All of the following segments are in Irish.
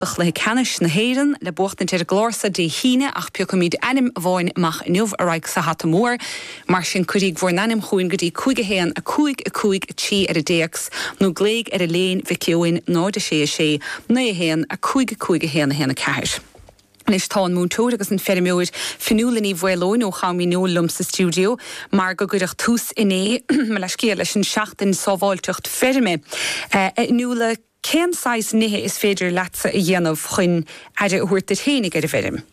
le canis na héan le bochtan te glósa dé híine ach peocamid anim bháin mach nuh aráig sa hat mór, mar sin chuig bhór nanim chuin gotí chuige héan a chuig tí ar a déex, nó gléig ar a léin vicioin ná de sé, na héan a chuige héan a héna ceir. Nis tá mún tóir agus an ferimiúid finúlaní bhfuilóin ó chaimí nólumm sa stúdio, mar go gurach tús iné me leis céir leis an seachtain sábháilteocht ferime. Núla cén sais nithe is féidir leatsa a dhéanamh chuin aidir uhuirt a thénig ar a bherim?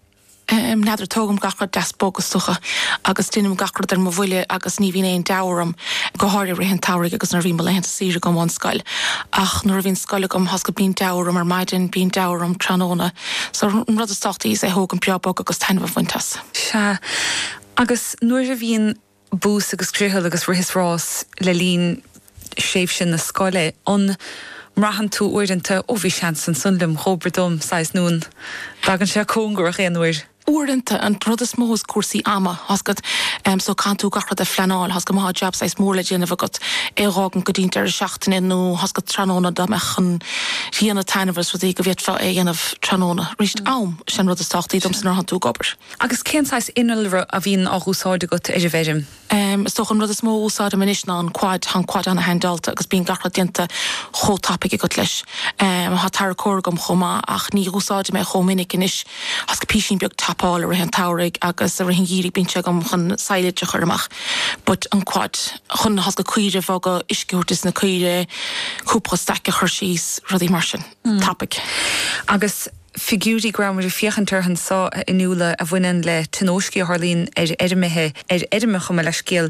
Nadidir tógam gachar despógus tucha agus dunim gachar ar mo bhuile agus ní bhíon éon daram go háir rihan táraigh agus na bhí mo lehananta síre go mhain scail. Ach nuair a bhíon scaile gom has go bíon daram ar maidin bíon daram tróna. So an rud is táchtaí é thógam peabog agus tainmh bhaintas. Se agus nuair a bhíon bús agus cruthil agus rihis rás le lín séh sin na scoile an mrahan tú uiranta ó bhí sean san sunlim chobredom 6 nún dagan sé cóngur a chéanúir. Uiranta an rud is mós cuasaí ama hasgad so canú gachar de flanáil has go má job sais mór le déanamh agat érágan go dtínta ar seachtain nó has go tróna da mechan híanana tainmhas ru go bhéad fá é dhéanamh tróna. Ríist am sin rud is táchtaí dom san han tú gobar. Agus cénáis inalra a bhíon á úsáide go ar a bherim? Stoch an rud is mó úsáide manis ná an quad anna hendalta agus bíon gachar dianta chótápaigh go leis. Tá tar cógam chomá ach ní úsáide me chomininic inis has go písin beag tapáil a rihan táraigh agus a rihan gíri bíse gom chun sailide chuirmach. But an quad chun has go cuire bh go isciútas na cuire cúpla staice chuirsís rudí mar sin tapig. Agus figúrí gramar a fiochantarhan sá inúla a bhainean le tinósci Harlín ar edime chum leis céal.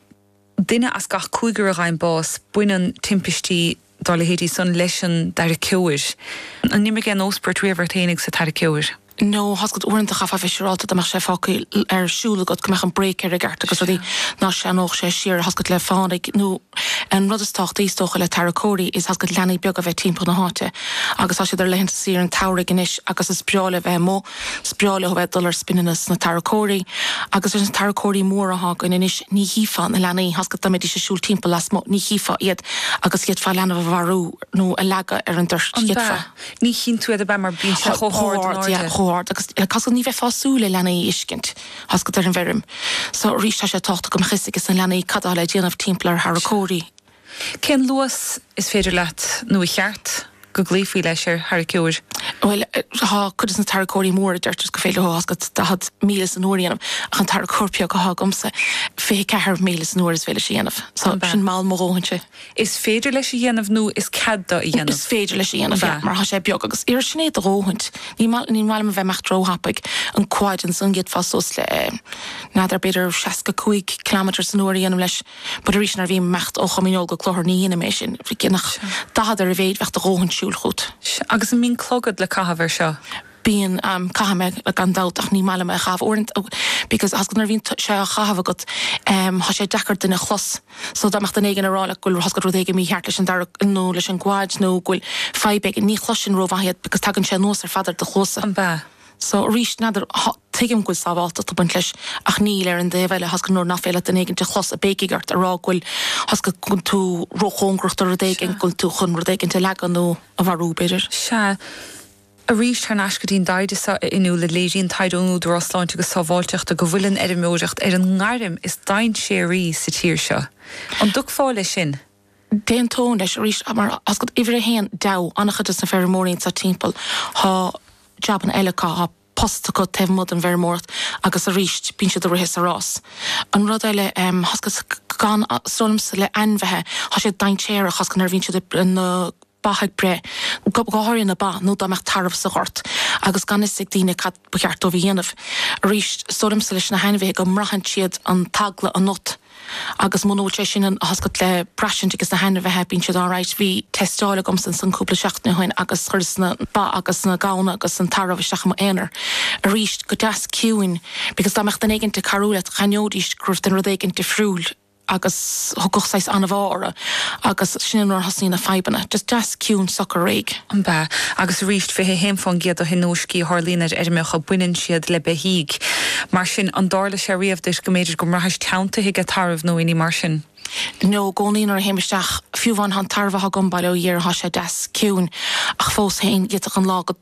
Duine as gach cúigur a rain bás buinean timpistí dála héadí san leisin dar a ceúir. An nimime gan óspert riamhar ténig sa tar a ceúir. No, has got orintach a fisherálta a sé fácail ar siúla go meach an break ar a gart agus rudí ná sé nóch sé siar has got le fánig nó an rud is tácht ístocha le taracóí is has got leanaí beag a bheith timp na háte agus as idir lehananta sí an táraigh inis agus is spreála bheith mó spreála ho bheith dullar spinnas na taracóí agus is taracóí mór a há in inis ní hífa na leanaí has got tamid is siúl timp las mó ní hífa iad agus iad fá leanamh bharú nó a lega ar an dúirt iadfa. Ní chin tú a mar bín se chóhard agus cos ní bheith fáúla lenaí iscint has go ar an bherim. So ríiste sé táta go chisiggus an lenaí cadá le déanamh timpplair Haracóí. Cén luas is féidir leat nó i cheart go gléifí leis ar Haracóir? Well, chud na taracóí mór deirtas go féile has go had mílas an óíanam ach an taracópia go hágamsa fé cehar mílas an óras féile séanamh. So sin má móhanse. Is féidir leis dhéanamh nó is cadda i dhéanamh? Is féidir leis dhéanamh mar sé beag agus ar sinnéad a róhaint. Ní máil a bheith meachróhapaig an quaid an sun giad fásós le nádar beidir 65 km san óíanam leis bud a rísin ar bhí mecht ó chamínol go chlóthar ní inime sin bhí cinnach dahad ar a bhéid bhecht a róhaint siúlchút. Agus an mín clogad le cahabhar seo? Bíon cahameh le gandálach ní mála me chah orint because as nar bhín sé a chahabh agat has sé dechar duna chlos so da mecht an éigen arála gúil has go rud éige mí heart leis an dar nó leis an gwaid nó gúil feibeg ní chlosin rohahiad because tagann sé nós ar fadar de chlosa. An ba. So ríist nadidir tuigim gúil sábháilta tá buint leis ach ní ar an déhheile has go nóir naféile den éigen te chlos a béigigart a rágúil has go gon tú rochóngracht ar éigen gúil tú chun rud éigen te legan nó a bharú beidir. Se a ríist tar nascadín daide sa inú le léirín taidónú drosláinte go sábháilteach a go bhfuilin ar móireacht ar an ngarim is dain séirí sa tír seo. An dúch fáile sin? Déan tón leis ríist mar as go ihre héan da annachchud is na fermóín sa timppel há job an eileá há posta go tefmod an vermórt agus a ríist bín siad a rihis a rás. An rud eile has go gan solms le anmhethe há sé dain séir chas go nervvín siad an bahag bre go háirin na ba nó da mecht tarmh sa hort agus gan is díine cad beart ó bhíanamh ríist solms leis na hainmhé go mrahan siad an tagla an not agus monóte sin an has go le brasin agus na hainmhethe bín siad áráit hí testála gom san cúpla seachna hain agus chuir na ba agus na gána agus an tarmh seach má éanar a ríist go deas ciúin because da mecht an éigen te carúla chaneódís grúft an rud éigen te friúil agus thugochsáis an bhára agus sin nó hasí na feibanna just deas ciún socha réig. An ba agus ríist fithe héimfán giad a hinóscí Harlínar ar meach a buinean siad le behíig mar sin an dála sé riamh deis go méidir go mrathais teanta hiag a tarmh nó iní mar sin. nó gcónaíon ar héimisteach fiú bhain han tarmhatha gom bailó dhéar ha sé des ciún ach fós hain get an lá